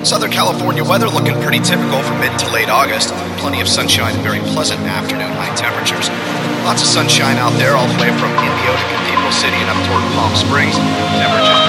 Southern California weather looking pretty typical for mid to late August. Plenty of sunshine and very pleasant afternoon high temperatures. Lots of sunshine out there all the way from Indio to Cathedral City and up toward Palm Springs. Temperatures